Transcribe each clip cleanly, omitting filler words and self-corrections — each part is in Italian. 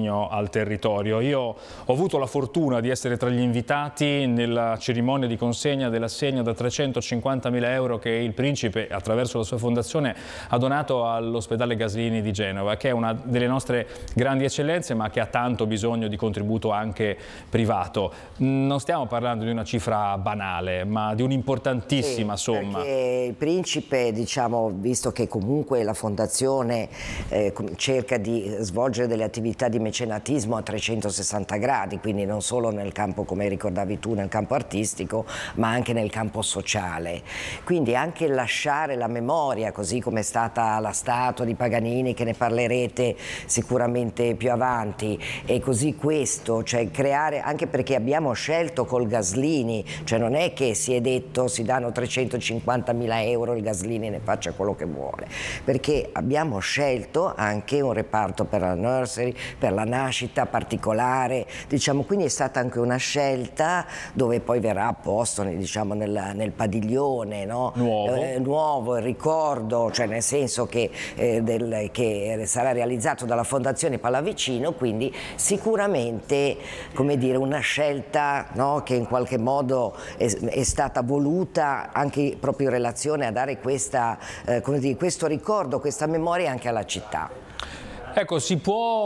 sostegno al territorio. Io ho avuto la fortuna di essere tra gli invitati nella cerimonia di consegna dell'assegno da 350.000 euro che il Principe, attraverso la sua fondazione, ha donato all'ospedale Gaslini di Genova, che è una delle nostre grandi eccellenze, ma che ha tanto bisogno di contributo anche privato. Non stiamo parlando di una cifra banale, ma di un'importantissima somma. Perché il Principe, diciamo, visto che comunque la fondazione cerca di svolgere delle attività di mecenatismo a 360 gradi, quindi non solo nel campo, come ricordavi tu, nel campo artistico, ma anche nel campo sociale. Quindi anche lasciare la memoria, così come è stata la statua di Paganini, che ne parlerete sicuramente più avanti, e così questo, cioè creare, anche perché abbiamo scelto col Gaslini, cioè non è che si è detto si danno 350.000 euro, il Gaslini ne faccia quello che vuole, perché abbiamo scelto anche un reparto per la nursery, per la nascita particolare, diciamo, quindi è stata anche una scelta dove poi verrà posto, diciamo, nel padiglione, no? Nuovo, il ricordo, cioè nel senso che sarà realizzato dalla Fondazione Pallavicino, quindi sicuramente, come dire, una scelta, no, che in qualche modo è stata voluta anche proprio in relazione a dare questa, come dire, questo ricordo, questa memoria anche alla città. Ecco, si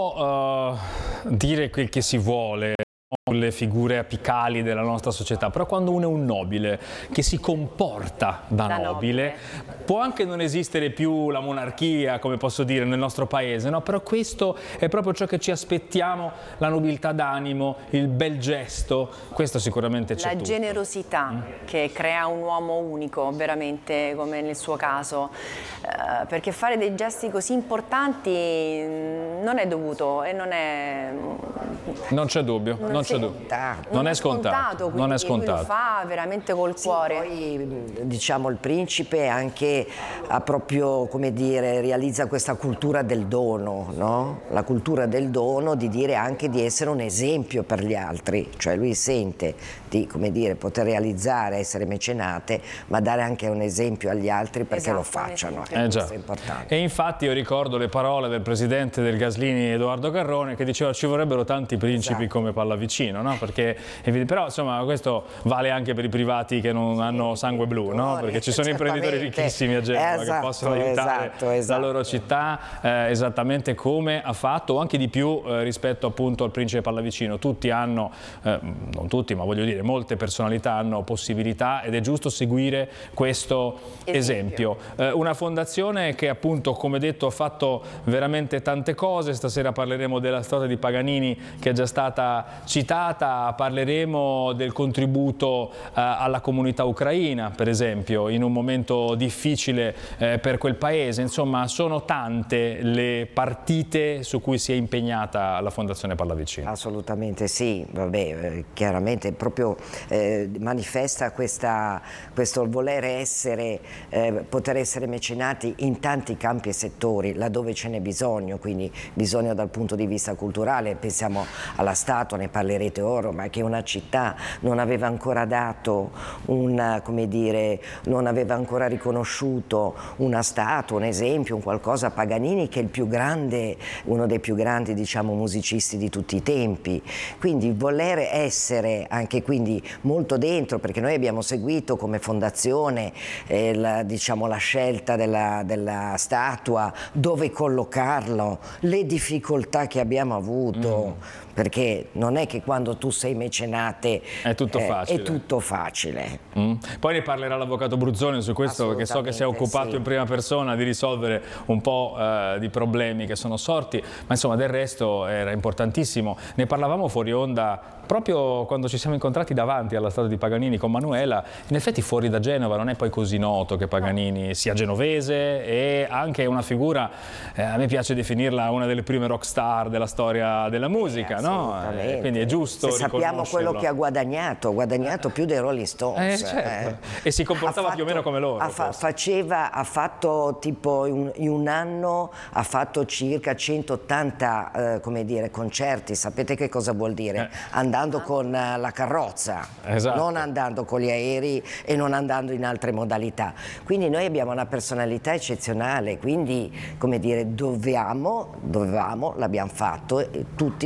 può dire quel che si vuole, le figure apicali della nostra società, però quando uno è un nobile che si comporta da nobile, può anche non esistere più la monarchia, come posso dire, nel nostro paese, no? Però questo è proprio ciò che ci aspettiamo, la nobiltà d'animo, il bel gesto, questo sicuramente c'è tutto. La generosità che crea un uomo unico, veramente, come nel suo caso, perché fare dei gesti così importanti non è dovuto e non è... Non c'è dubbio, non c'è dubbio. Non è scontato, non è scontato. Lui lo fa veramente col cuore. Poi, diciamo, il Principe anche ha proprio, come dire, realizza questa cultura del dono, no? La cultura del dono, di dire anche di essere un esempio per gli altri, cioè lui sente di, come dire, poter realizzare, essere mecenate, ma dare anche un esempio agli altri perché lo facciano. Questo è importante. E infatti io ricordo le parole del presidente del Gaslini, Edoardo Garrone, che diceva ci vorrebbero tanti principi come Pallavicino, no? Perché, però insomma questo vale anche per i privati che non hanno sangue blu, no? Perché ci sono imprenditori ricchissimi a Genova che possono aiutare la loro città, esattamente come ha fatto, o anche di più rispetto appunto al Principe Pallavicino. Tutti hanno, non tutti, ma voglio dire, molte personalità hanno possibilità ed è giusto seguire questo esempio. Una fondazione che appunto, come detto, ha fatto veramente tante cose. Stasera parleremo della storia di Paganini che è già stata citata, parleremo del contributo alla comunità ucraina, per esempio, in un momento difficile per quel paese. Insomma, sono tante le partite su cui si è impegnata la Fondazione Pallavicino. Assolutamente sì, vabbè, chiaramente proprio manifesta questo voler essere, poter essere mecenati in tanti campi e settori, laddove ce n'è bisogno, quindi bisogno dal punto di vista culturale. Pensiamo alla statua, ne parlerete ora, ma che una città non aveva ancora dato come dire, non aveva ancora riconosciuto una statua, un esempio, un qualcosa a Paganini, che è il più grande, uno dei più grandi, diciamo, musicisti di tutti i tempi. Quindi voler essere anche quindi molto dentro, perché noi abbiamo seguito come fondazione diciamo, la scelta della statua, dove collocarlo, le difficoltà che abbiamo avuto. Perché non è che quando tu sei mecenate è tutto facile. È tutto facile. Poi ne parlerà l'avvocato Bruzzone su questo, perché so che si è occupato in prima persona di risolvere un po' di problemi che sono sorti, ma insomma del resto era importantissimo. Ne parlavamo fuori onda proprio quando ci siamo incontrati davanti alla statua di Paganini con Manuela. In effetti fuori da Genova non è poi così noto che Paganini sia genovese e anche una figura, a me piace definirla una delle prime rock star della storia della musica, no? Quindi è giusto sappiamo quello che ha guadagnato più dei Rolling Stones. Certo. E si comportava più o meno come loro. Ha fatto tipo in un anno ha fatto circa 180 come dire, concerti. Sapete che cosa vuol dire? Andando con la carrozza, non andando con gli aerei e non andando in altre modalità. Quindi noi abbiamo una personalità eccezionale, quindi come dire, dovevamo, l'abbiamo fatto, e tutti